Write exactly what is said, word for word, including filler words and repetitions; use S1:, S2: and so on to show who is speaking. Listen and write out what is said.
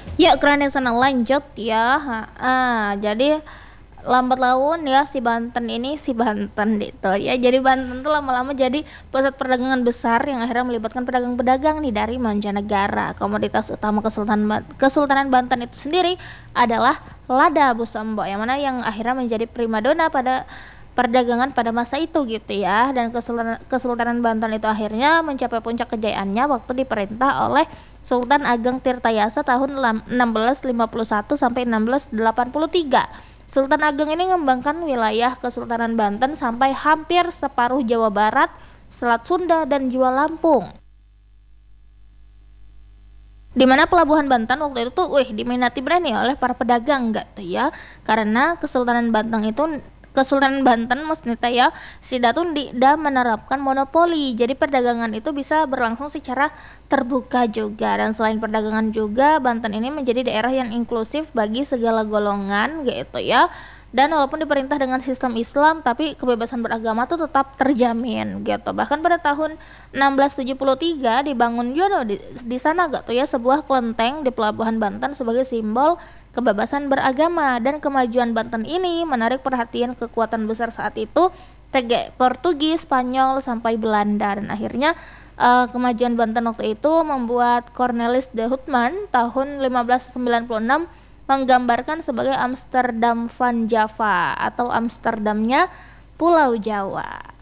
S1: Ya, karena sana lanjut ya. Ha, ah, jadi lambat laun ya si Banten ini si Banten gitu ya. Jadi Banten tuh lama-lama jadi pusat perdagangan besar yang akhirnya melibatkan pedagang-pedagang nih dari mancanegara. Komoditas utama Kesultanan Ba- Kesultanan Banten itu sendiri adalah lada Bu Sambo, yang mana yang akhirnya menjadi primadona pada perdagangan pada masa itu gitu ya. Dan Kesultanan, Kesultanan Banten itu akhirnya mencapai puncak kejayaannya waktu diperintah oleh Sultan Ageng Tirtayasa tahun enam belas lima puluh satu sampai enam belas delapan puluh tiga. Sultan Ageng ini mengembangkan wilayah Kesultanan Banten sampai hampir separuh Jawa Barat, Selat Sunda, dan juga Lampung. Di mana pelabuhan Banten waktu itu tuh, wih, diminati berani oleh para pedagang enggak tuh ya, karena Kesultanan Banten itu Kesultanan Banten maksudnya teh ya, Sida tuh tidak menerapkan monopoli, jadi perdagangan itu bisa berlangsung secara terbuka juga. Dan selain perdagangan juga, Banten ini menjadi daerah yang inklusif bagi segala golongan gitu ya. Dan walaupun diperintah dengan sistem Islam, tapi kebebasan beragama tuh tetap terjamin gitu. Bahkan pada tahun enam belas tujuh puluh tiga dibangun juga di, di sana gak tuh ya sebuah kelenteng di pelabuhan Banten sebagai simbol kebebasan beragama. Dan kemajuan Banten ini menarik perhatian kekuatan besar saat itu, tege Portugis, Spanyol, sampai Belanda. Dan akhirnya uh, kemajuan Banten waktu itu membuat Cornelis de Houtman tahun lima belas sembilan puluh enam menggambarkan sebagai Amsterdam van Java atau Amsterdamnya Pulau Jawa.